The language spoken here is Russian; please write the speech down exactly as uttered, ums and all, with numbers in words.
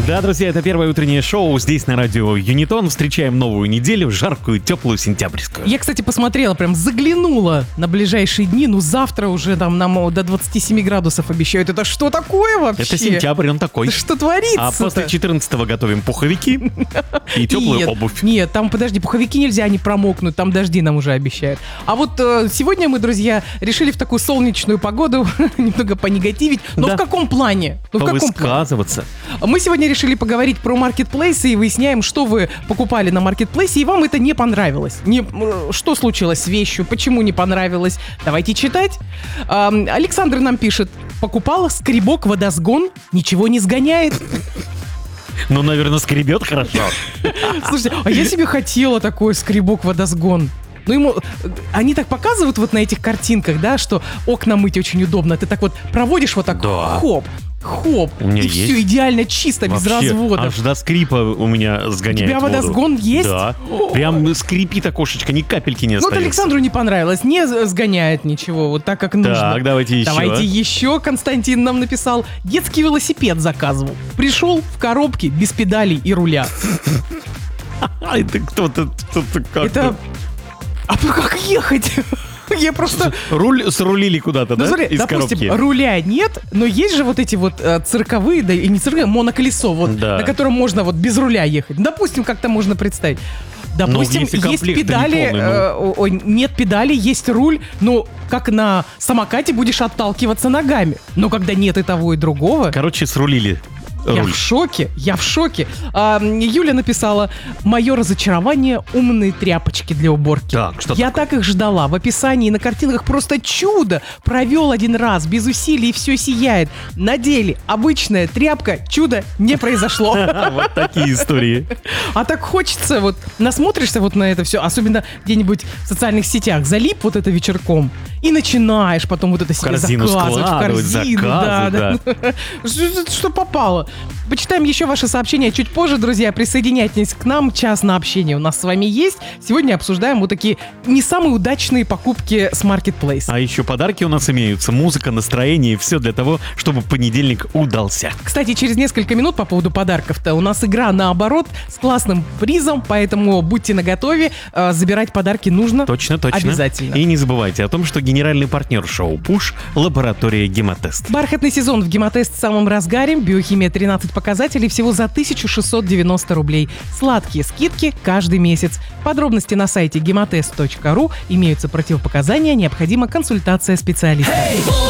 Да, друзья, это первое утреннее шоу здесь на радио Юнитон. Встречаем новую неделю, жаркую, теплую, сентябрьскую. Я, кстати, посмотрела, прям заглянула на ближайшие дни. Ну, завтра уже там нам до двадцати семи градусов обещают. Это что такое вообще? Это сентябрь, он такой. Да что творится? А после четырнадцатого готовим пуховики и теплую нет, обувь. Нет, там, подожди, пуховики нельзя, они промокнут, там дожди нам уже обещают. А вот э, сегодня мы, друзья, решили в такую солнечную погоду немного понегативить. Но Да. в каком плане? Ну, в каком плане? Повысказываться. Мы сегодня решили поговорить про маркетплейсы и выясняем, что вы покупали на маркетплейсе, и вам это не понравилось. Не, э, что случилось с вещью, почему не понравилось? Давайте читать. А, Александр нам пишет: покупала скребок-водосгон, ничего не сгоняет. Ну, наверное, скребет хорошо. Слушайте, а я себе хотела такой скребок-водосгон. Ну, ему, они так показывают вот на этих картинках, да, что окна мыть очень удобно. Ты так вот проводишь вот так, Да. хоп, хоп, У меня и есть. все идеально чисто, без Вообще, разводов. аж до скрипа у меня сгоняет У тебя воду. водосгон есть? Да. Прям скрипит окошечко, ни капельки не Ну, вот остается. Александру не понравилось, не сгоняет ничего, вот так, как нужно. Так, давайте еще. Давайте еще. Константин нам написал: детский велосипед заказывал. Пришел в коробке без педалей и руля. А, это кто-то, кто-то как-то... Это... А ну как ехать? Я просто... Руль срулили куда-то, Ну, да? смотри, Из допустим, коробки. руля нет, но есть же вот эти вот э, цирковые, да и не цирковые, моноколесо, вот, Да. на котором можно вот без руля ехать. Допустим, как-то можно представить. Допустим, если есть комплект-то не педали, полный, ну. э, о- ой, нет педали, есть руль, ну, как на самокате будешь отталкиваться ногами. Но когда нет и того, и другого... Короче, срулили Я руль. в шоке, я в шоке. А, Юля написала: мое разочарование — умные тряпочки для уборки. Так, что Я так их ждала. В описании и на картинках просто чудо. Провел один раз, без усилий, и все сияет. На деле обычная тряпка, чудо не произошло. А, вот такие истории. А так хочется, вот насмотришься вот на это все, особенно где-нибудь в социальных сетях, залип вот это вечерком, и начинаешь потом вот это себе корзину заказывать, в складывать, корзину, заказы, да, да. Что, что попало. Почитаем еще ваши сообщения чуть позже, друзья. Присоединяйтесь к нам, час на общение у нас с вами есть. Сегодня обсуждаем вот такие не самые удачные покупки с маркетплейса. А еще подарки у нас имеются, музыка, настроение, все для того, чтобы понедельник удался. Кстати, через несколько минут по поводу подарков-то у нас игра наоборот с классным призом, поэтому будьте наготове. Э, Забирать подарки нужно Точно, точно. обязательно. И не забывайте о том, что генеральный партнер шоу «Пуш» — лаборатория «Гемотест». Бархатный сезон в Гемотест в самом разгаре. Биохимия тринадцать показателей всего за тысяча шестьсот девяносто рублей. Сладкие скидки каждый месяц. Подробности на сайте гемотест точка ру. Имеются противопоказания, необходима консультация специалиста.